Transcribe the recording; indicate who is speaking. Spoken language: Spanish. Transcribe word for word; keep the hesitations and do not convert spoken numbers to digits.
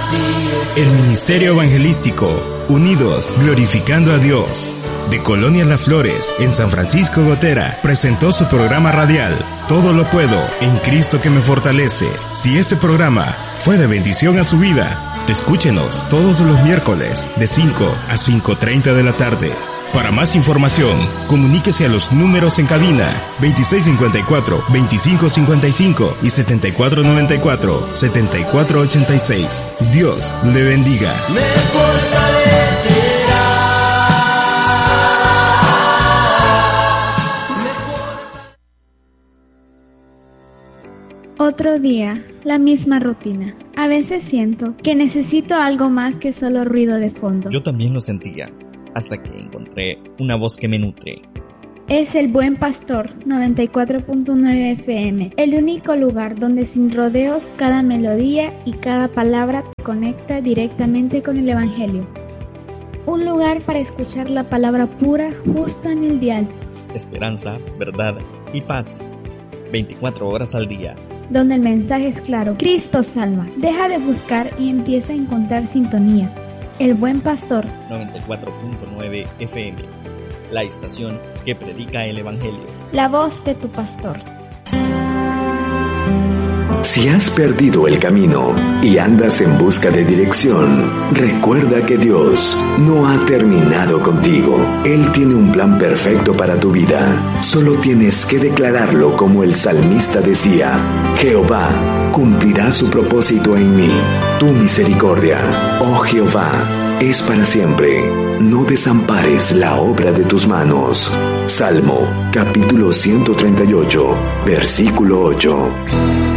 Speaker 1: El Ministerio Evangelístico Unidos Glorificando a Dios de Colonia Las Flores en San Francisco Gotera presentó su programa radial Todo lo puedo en Cristo que me fortalece. Si este programa fue de bendición a su vida, escúchenos todos los miércoles de cinco a cinco treinta de la tarde. Para más información, comuníquese a los números en cabina veintiséis cincuenta y cuatro, veinticinco cincuenta y cinco y setenta y cuatro noventa y cuatro, setenta y cuatro ochenta y seis. Dios le bendiga.
Speaker 2: Me fortalecerá.
Speaker 3: Otro día, la misma rutina. A veces siento que necesito algo más que solo ruido de fondo.
Speaker 4: Yo también lo sentía, hasta que encontré una voz que me nutre.
Speaker 3: Es el Buen Pastor noventa y cuatro punto nueve F M, el único lugar donde sin rodeos cada melodía y cada palabra te conecta directamente con el Evangelio. Un lugar para escuchar la palabra pura justo en el dial.
Speaker 4: Esperanza, verdad y paz, veinticuatro horas al día.
Speaker 3: Donde el mensaje es claro, Cristo salva. Deja de buscar y empieza a encontrar sintonía. El Buen Pastor
Speaker 4: noventa y cuatro punto nueve F M, la estación que predica el Evangelio.
Speaker 3: La voz de tu pastor.
Speaker 5: Si has perdido el camino y andas en busca de dirección, recuerda que Dios no ha terminado contigo. Él tiene un plan perfecto para tu vida. Solo tienes que declararlo como el salmista decía: Jehová cumplirá su propósito en mí. Tu misericordia, oh Jehová, es para siempre. No desampares la obra de tus manos. Salmo, capítulo ciento treinta y ocho, versículo ocho.